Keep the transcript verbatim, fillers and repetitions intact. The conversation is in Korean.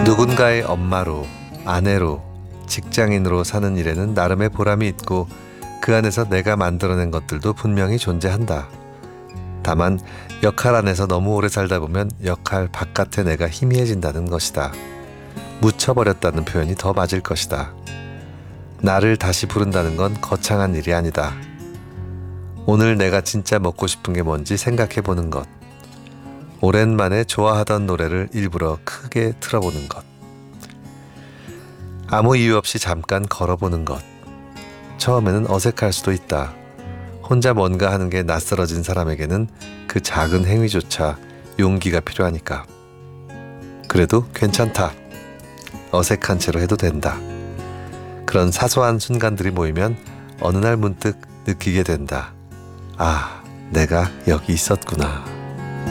누군가의 엄마로, 아내로, 직장인으로 사는 일에는 나름의 보람이 있고 그 안에서 내가 만들어낸 것들도 분명히 존재한다. 다만 역할 안에서 너무 오래 살다 보면 역할 바깥의 내가 희미해진다는 것이다. 묻혀버렸다는 표현이 더 맞을 것이다. 나를 다시 부른다는 건 거창한 일이 아니다. 오늘 내가 진짜 먹고 싶은 게 뭔지 생각해보는 것. 오랜만에 좋아하던 노래를 일부러 크게 틀어보는 것. 아무 이유 없이 잠깐 걸어보는 것. 처음에는 어색할 수도 있다. 혼자 뭔가 하는 게 낯설어진 사람에게는 그 작은 행위조차 용기가 필요하니까. 그래도 괜찮다. 어색한 채로 해도 된다. 그런 사소한 순간들이 모이면 어느 날 문득 느끼게 된다. 아, 내가 여기 있었구나.